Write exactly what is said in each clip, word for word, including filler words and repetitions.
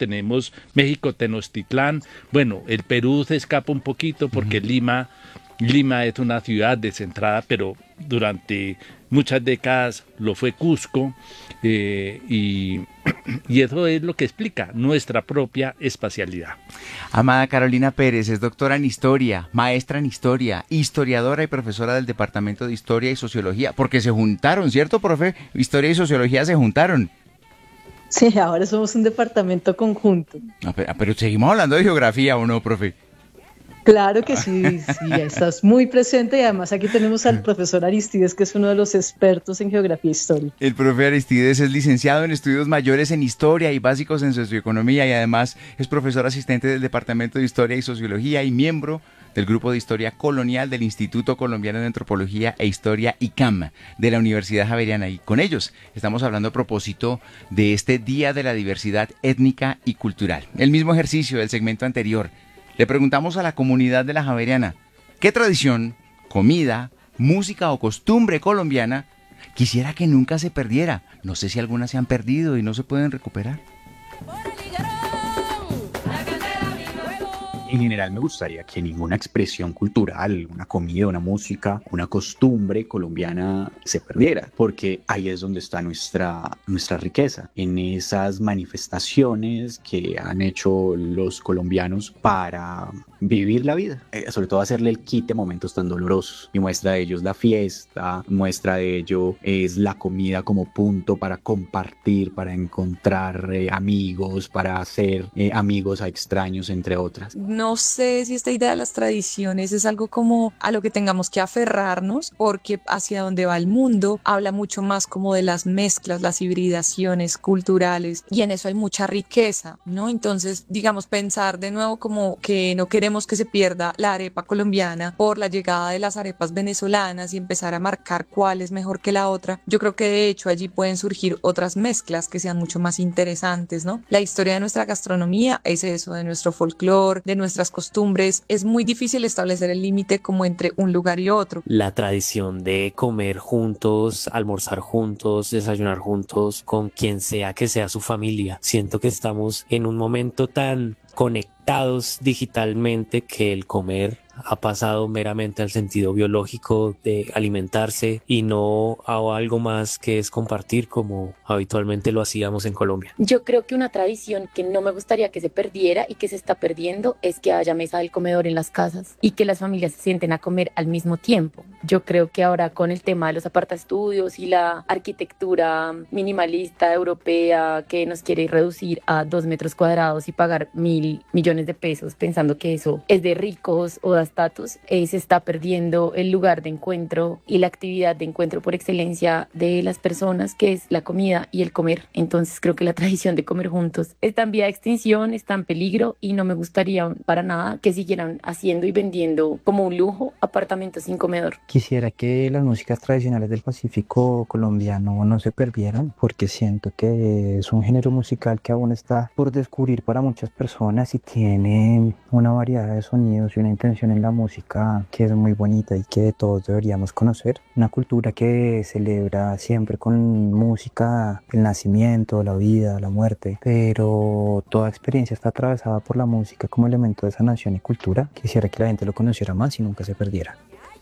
tenemos México Tenochtitlán, bueno, el Perú se escapa un poquito porque uh-huh. Lima, Lima es una ciudad descentrada, pero durante muchas décadas lo fue Cusco, eh, y, y eso es lo que explica nuestra propia espacialidad. Amada Carolina Pérez es doctora en Historia, maestra en Historia, historiadora y profesora del Departamento de Historia y Sociología, porque se juntaron, ¿cierto, profe? Historia y Sociología se juntaron. Sí, ahora somos un departamento conjunto. Ah, pero, pero seguimos hablando de geografía, ¿o no, profe? Claro que sí, sí, estás muy presente y además aquí tenemos al profesor Aristides, que es uno de los expertos en geografía histórica. El profe Aristides es licenciado en estudios mayores en Historia y básicos en Socioeconomía y además es profesor asistente del Departamento de Historia y Sociología y miembro del Grupo de Historia Colonial del Instituto Colombiano de Antropología e Historia I C A M de la Universidad Javeriana. Y con ellos estamos hablando a propósito de este Día de la Diversidad Étnica y Cultural. El mismo ejercicio del segmento anterior. Le preguntamos a la comunidad de la Javeriana, ¿qué tradición, comida, música o costumbre colombiana quisiera que nunca se perdiera? No sé si algunas se han perdido y no se pueden recuperar. En general me gustaría que ninguna expresión cultural, una comida, una música, una costumbre colombiana se perdiera, porque ahí es donde está nuestra, nuestra riqueza, en esas manifestaciones que han hecho los colombianos para vivir la vida, eh, sobre todo hacerle el quite a momentos tan dolorosos. Y muestra de ello es la fiesta, muestra de ello es la comida como punto para compartir, para encontrar eh, amigos, para hacer eh, amigos a extraños, entre otras. No sé si esta idea de las tradiciones es algo como a lo que tengamos que aferrarnos, porque hacia donde va el mundo habla mucho más como de las mezclas, las hibridaciones culturales, y en eso hay mucha riqueza, ¿no? Entonces, digamos, pensar de nuevo como que no queremos que se pierda la arepa colombiana por la llegada de las arepas venezolanas y empezar a marcar cuál es mejor que la otra. Yo creo que de hecho allí pueden surgir otras mezclas que sean mucho más interesantes, ¿no? La historia de nuestra gastronomía es eso, de nuestro folclore, de nuestras costumbres. Es muy difícil establecer el límite como entre un lugar y otro. La tradición de comer juntos, almorzar juntos, desayunar juntos, con quien sea que sea su familia. Siento que estamos en un momento tan conectados digitalmente que el comer ha pasado meramente al sentido biológico de alimentarse y no a algo más que es compartir como habitualmente lo hacíamos en Colombia. Yo creo que una tradición que no me gustaría que se perdiera y que se está perdiendo es que haya mesa del comedor en las casas y que las familias se sienten a comer al mismo tiempo. Yo creo que ahora con el tema de los apartaestudios y la arquitectura minimalista europea que nos quiere reducir a dos metros cuadrados y pagar mil millones de pesos pensando que eso es de ricos o de estatus, eh, se está perdiendo el lugar de encuentro y la actividad de encuentro por excelencia de las personas, que es la comida y el comer. Entonces creo que la tradición de comer juntos está en vía de extinción, está en peligro y no me gustaría para nada que siguieran haciendo y vendiendo como un lujo apartamentos sin comedor. Quisiera que las músicas tradicionales del Pacífico colombiano no se perdieran, porque siento que es un género musical que aún está por descubrir para muchas personas y tiene una variedad de sonidos y una intención en la música que es muy bonita y que todos deberíamos conocer. Una cultura que celebra siempre con música el nacimiento, la vida, la muerte, pero toda experiencia está atravesada por la música como elemento de sanación y cultura. Quisiera que la gente lo conociera más y nunca se perdiera.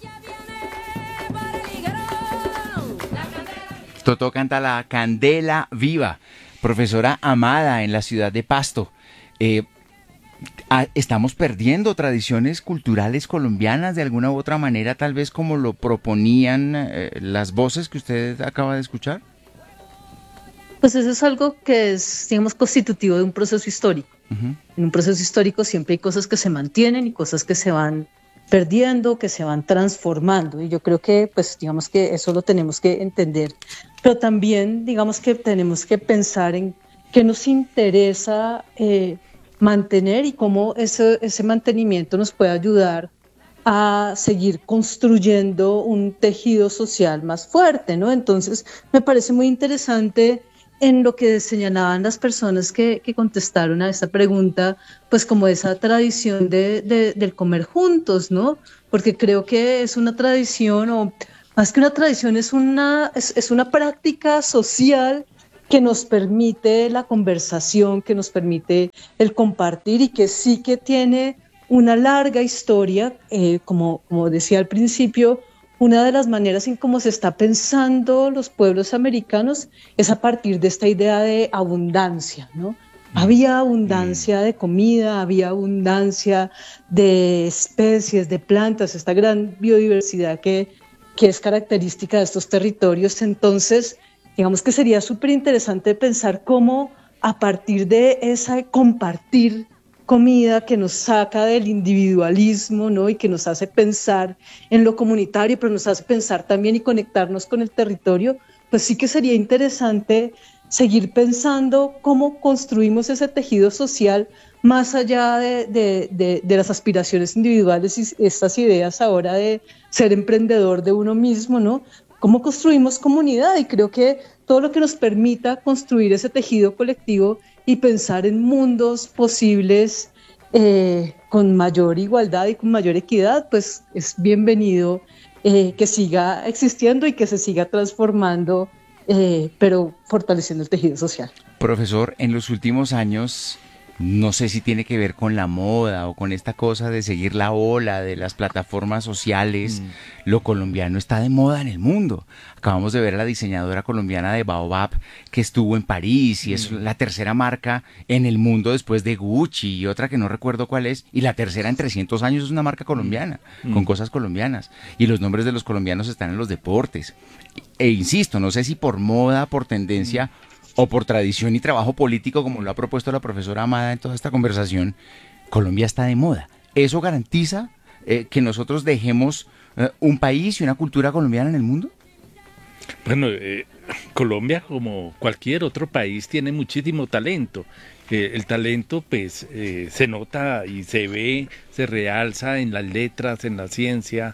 Totó canta la Candela Viva, profesora amada en la ciudad de Pasto. Eh, ¿Estamos perdiendo tradiciones culturales colombianas de alguna u otra manera, tal vez como lo proponían eh, las voces que usted acaba de escuchar? Pues eso es algo que es, digamos, constitutivo de un proceso histórico. Uh-huh. En un proceso histórico siempre hay cosas que se mantienen y cosas que se van perdiendo, que se van transformando, y yo creo que, pues, digamos que eso lo tenemos que entender, pero también, digamos que tenemos que pensar en qué nos interesa eh, mantener y cómo ese, ese mantenimiento nos puede ayudar a seguir construyendo un tejido social más fuerte, ¿no? Entonces, me parece muy interesante en lo que señalaban las personas que, que contestaron a esta pregunta, pues como esa tradición de, de, del comer juntos, ¿no? Porque creo que es una tradición, o más que una tradición, es una, es, es una práctica social que nos permite la conversación, que nos permite el compartir y que sí que tiene una larga historia, eh, como, como decía al principio, una de las maneras en cómo se está pensando los pueblos americanos es a partir de esta idea de abundancia, ¿no? Había abundancia de comida, había abundancia de especies, de plantas, esta gran biodiversidad que, que es característica de estos territorios. Entonces, digamos que sería súper interesante pensar cómo a partir de esa compartir comida que nos saca del individualismo, ¿no? Y que nos hace pensar en lo comunitario, pero nos hace pensar también y conectarnos con el territorio, pues sí que sería interesante seguir pensando cómo construimos ese tejido social más allá de, de, de, de las aspiraciones individuales y estas ideas ahora de ser emprendedor de uno mismo, ¿no? Cómo construimos comunidad, y creo que todo lo que nos permita construir ese tejido colectivo y pensar en mundos posibles eh, con mayor igualdad y con mayor equidad, pues es bienvenido eh, que siga existiendo y que se siga transformando, eh, pero fortaleciendo el tejido social. Profesor, en los últimos años, no sé si tiene que ver con la moda o con esta cosa de seguir la ola de las plataformas sociales, mm. lo colombiano está de moda en el mundo. Acabamos de ver a la diseñadora colombiana de Baobab que estuvo en París y mm. es la tercera marca en el mundo después de Gucci y otra que no recuerdo cuál es, y la tercera en trescientos años es una marca colombiana, mm. con cosas colombianas, y los nombres de los colombianos están en los deportes. E insisto, no sé si por moda, por tendencia, mm. o por tradición y trabajo político, como lo ha propuesto la profesora Amada en toda esta conversación, Colombia está de moda. ¿Eso garantiza eh, que nosotros dejemos eh, un país y una cultura colombiana en el mundo? Bueno, eh, Colombia, como cualquier otro país, tiene muchísimo talento. Eh, el talento, pues, eh, se nota y se ve, se realza en las letras, en la ciencia,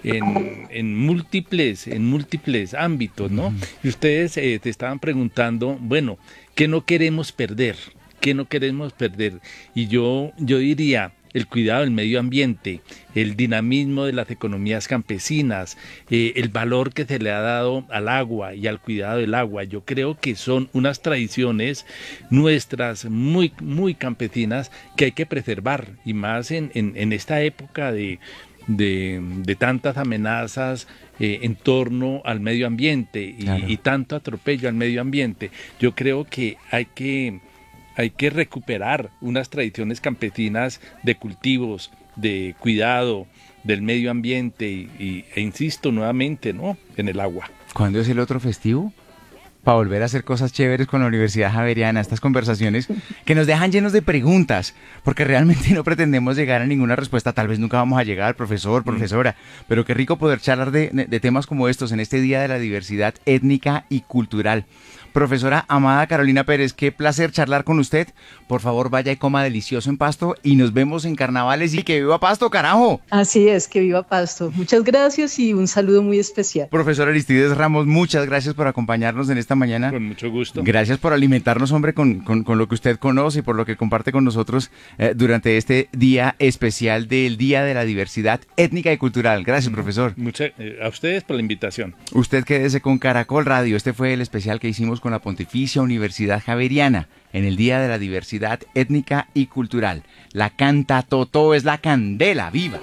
en, en múltiples, en múltiples ámbitos, ¿no? Uh-huh. Y ustedes eh, te estaban preguntando, bueno, ¿qué no queremos perder? ¿Qué no queremos perder? Y yo, yo diría, el cuidado del medio ambiente, el dinamismo de las economías campesinas, eh, el valor que se le ha dado al agua y al cuidado del agua. Yo creo que son unas tradiciones nuestras muy, muy campesinas que hay que preservar, y más en, en, en esta época de, de, de tantas amenazas eh, en torno al medio ambiente y, claro. y tanto atropello al medio ambiente. Yo creo que hay que... Hay que recuperar unas tradiciones campesinas de cultivos, de cuidado del medio ambiente y, y, e insisto nuevamente, ¿no?, en el agua. ¿Cuándo es el otro festivo? Para volver a hacer cosas chéveres con la Universidad Javeriana, estas conversaciones que nos dejan llenos de preguntas, porque realmente no pretendemos llegar a ninguna respuesta. Tal vez nunca vamos a llegar, profesor, profesora, mm. pero qué rico poder charlar de, de, de temas como estos en este Día de la Diversidad Étnica y Cultural. Profesora Amada Carolina Pérez, qué placer charlar con usted. Por favor, vaya y coma delicioso en Pasto y nos vemos en carnavales, y que viva Pasto, carajo. Así es, que viva Pasto. Muchas gracias y un saludo muy especial. Profesor Aristides Ramos, muchas gracias por acompañarnos en esta mañana. Con mucho gusto. Gracias por alimentarnos, hombre, con, con, con lo que usted conoce y por lo que comparte con nosotros eh, durante este día especial del Día de la Diversidad Étnica y Cultural. Gracias, profesor. Mucha, eh, a ustedes por la invitación. Usted quédese con Caracol Radio. Este fue el especial que hicimos con la Pontificia Universidad Javeriana en el Día de la Diversidad Étnica y Cultural. La canta Totó es la candela viva.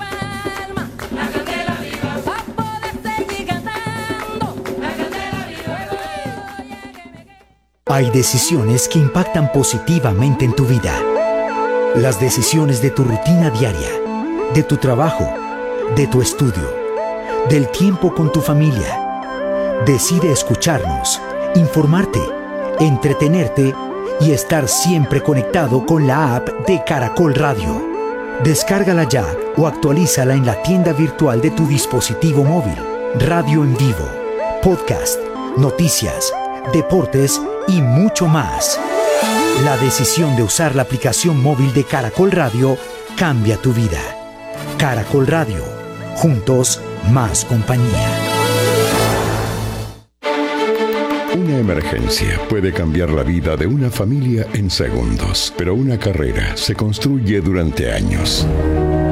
Hay decisiones que impactan positivamente en tu vida. Las decisiones de tu rutina diaria, de tu trabajo, de tu estudio, del tiempo con tu familia. Decide escucharnos, informarte, entretenerte y estar siempre conectado con la app de Caracol Radio. Descárgala ya o actualízala en la tienda virtual de tu dispositivo móvil. Radio en vivo, podcast, noticias, deportes y mucho más. La decisión de usar la aplicación móvil de Caracol Radio cambia tu vida. Caracol Radio, juntos más compañía. Una emergencia puede cambiar la vida de una familia en segundos, pero una carrera se construye durante años.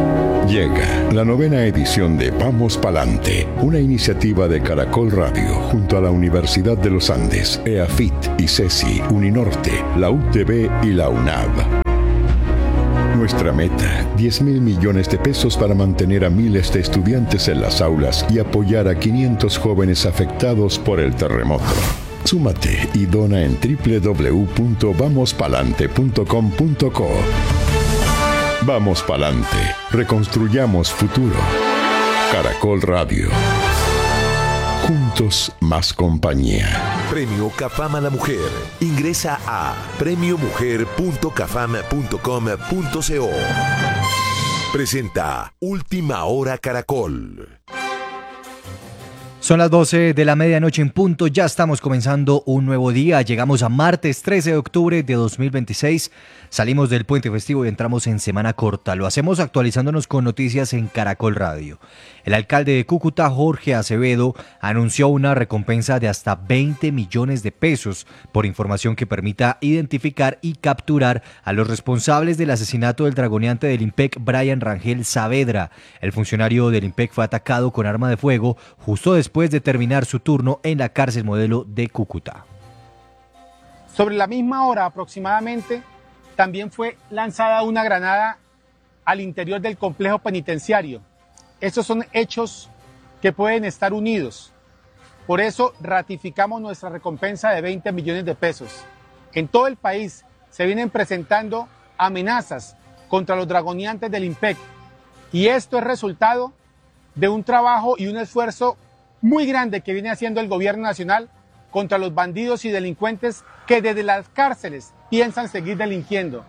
Llega la novena edición de Vamos Palante, una iniciativa de Caracol Radio junto a la Universidad de los Andes, EAFIT, ICESI, Uninorte, la U T B y la UNAV. Nuestra meta, diez mil millones de pesos para mantener a miles de estudiantes en las aulas y apoyar a quinientos jóvenes afectados por el terremoto. Súmate y dona en doble u doble u doble u punto vamos palante punto com punto co. Vamos Palante, reconstruyamos futuro. Caracol Radio. Juntos más compañía. Premio Cafam a la Mujer. Ingresa a premio mujer punto cafam punto com punto co. Presenta Última Hora Caracol. Son las doce de la medianoche en punto, ya estamos comenzando un nuevo día, llegamos a martes trece de octubre de dos mil veintiséis, salimos del puente festivo y entramos en semana corta, lo hacemos actualizándonos con noticias en Caracol Radio. El alcalde de Cúcuta, Jorge Acevedo, anunció una recompensa de hasta veinte millones de pesos por información que permita identificar y capturar a los responsables del asesinato del dragoneante del IMPEC, Brian Rangel Saavedra. El funcionario del IMPEC fue atacado con arma de fuego justo después después de terminar su turno en la cárcel modelo de Cúcuta. Sobre la misma hora aproximadamente, también fue lanzada una granada al interior del complejo penitenciario. Estos son hechos que pueden estar unidos. Por eso ratificamos nuestra recompensa de veinte millones de pesos. En todo el país se vienen presentando amenazas contra los dragoneantes del IMPEC y esto es resultado de un trabajo y un esfuerzo muy grande que viene haciendo el gobierno nacional contra los bandidos y delincuentes que desde las cárceles piensan seguir delinquiendo.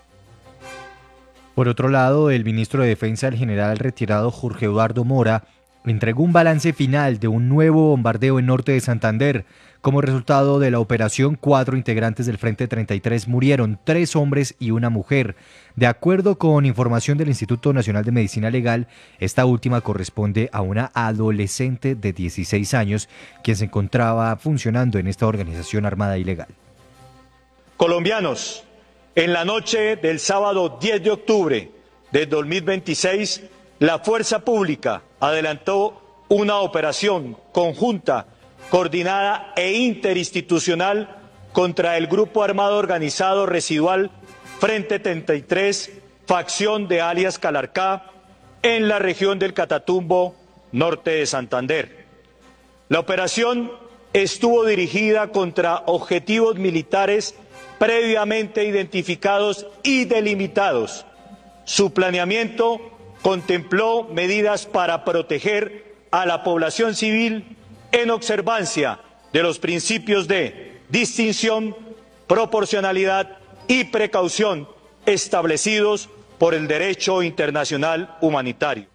Por otro lado, el ministro de Defensa, el general retirado Jorge Eduardo Mora, entregó un balance final de un nuevo bombardeo en norte de Santander. Como resultado de la operación, cuatro integrantes del Frente treinta y tres murieron, tres hombres y una mujer. De acuerdo con información del Instituto Nacional de Medicina Legal, esta última corresponde a una adolescente de dieciséis años, quien se encontraba funcionando en esta organización armada ilegal. Colombianos, en la noche del sábado diez de octubre de dos mil veintiséis, la Fuerza Pública adelantó una operación conjunta, coordinada e interinstitucional contra el Grupo Armado Organizado Residual Frente treinta y tres, facción de alias Calarcá, en la región del Catatumbo, norte de Santander. La operación estuvo dirigida contra objetivos militares previamente identificados y delimitados. Su planeamiento contempló medidas para proteger a la población civil en observancia de los principios de distinción, proporcionalidad y precaución establecidos por el derecho internacional humanitario.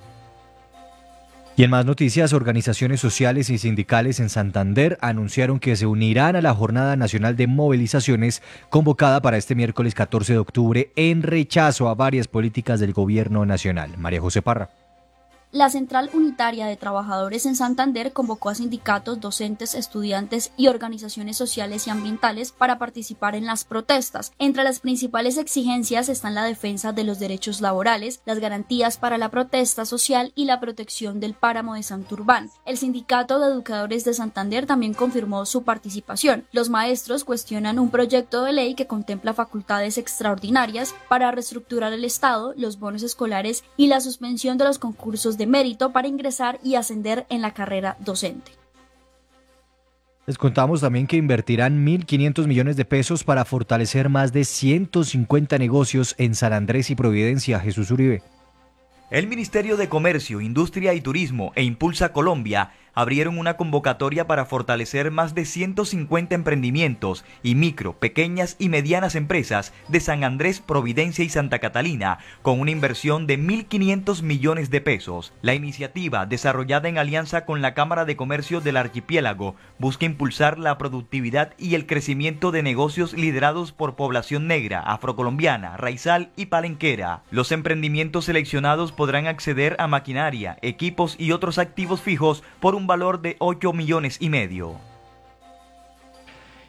Y en más noticias, organizaciones sociales y sindicales en Santander anunciaron que se unirán a la Jornada Nacional de Movilizaciones convocada para este miércoles catorce de octubre en rechazo a varias políticas del gobierno nacional. María José Parra. La Central Unitaria de Trabajadores en Santander convocó a sindicatos, docentes, estudiantes y organizaciones sociales y ambientales para participar en las protestas. Entre las principales exigencias están la defensa de los derechos laborales, las garantías para la protesta social y la protección del páramo de Santurbán. El Sindicato de Educadores de Santander también confirmó su participación. Los maestros cuestionan un proyecto de ley que contempla facultades extraordinarias para reestructurar el Estado, los bonos escolares y la suspensión de los concursos de mérito para ingresar y ascender en la carrera docente. Les contamos también que invertirán mil quinientos millones de pesos para fortalecer más de ciento cincuenta negocios en San Andrés y Providencia. Jesús Uribe. El Ministerio de Comercio, Industria y Turismo e Impulsa Colombia abrieron una convocatoria para fortalecer más de ciento cincuenta emprendimientos y micro, pequeñas y medianas empresas de San Andrés, Providencia y Santa Catalina, con una inversión de mil quinientos millones de pesos. La iniciativa, desarrollada en alianza con la Cámara de Comercio del Archipiélago, busca impulsar la productividad y el crecimiento de negocios liderados por población negra, afrocolombiana, raizal y palenquera. Los emprendimientos seleccionados podrán acceder a maquinaria, equipos y otros activos fijos por un valor de ocho millones y medio.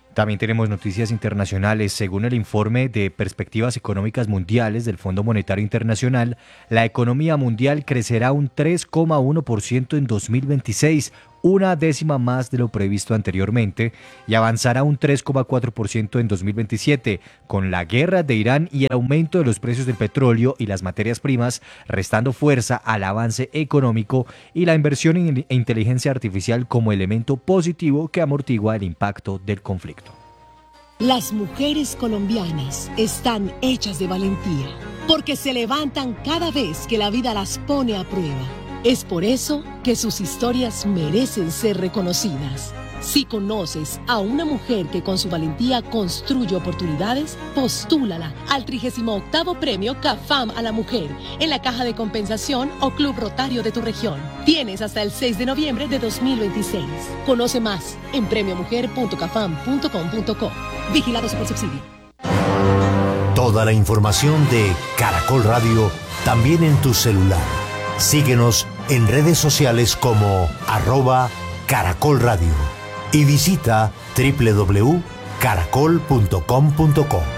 También tenemos noticias internacionales. Según el informe de Perspectivas Económicas Mundiales del Fondo Monetario Internacional, la economía mundial crecerá un tres coma uno por ciento en dos mil veintiséis, una décima más de lo previsto anteriormente, y avanzará un tres coma cuatro por ciento en dos mil veintisiete, con la guerra de Irán y el aumento de los precios del petróleo y las materias primas restando fuerza al avance económico y la inversión en inteligencia artificial como elemento positivo que amortigua el impacto del conflicto. Las mujeres colombianas están hechas de valentía, porque se levantan cada vez que la vida las pone a prueba. Es por eso que sus historias merecen ser reconocidas. Si conoces a una mujer que con su valentía construye oportunidades, postúlala al trigésimo octavo Premio CAFAM a la Mujer en la Caja de Compensación o Club Rotario de tu región. Tienes hasta el seis de noviembre de dos mil veintiséis. Conoce más en premio mujer punto cafam punto com punto co. Vigilado Supersubsidio. Toda la información de Caracol Radio también en tu celular. Síguenos en redes sociales como arroba Caracol Radio y visita doble u doble u doble u punto caracol punto com punto co.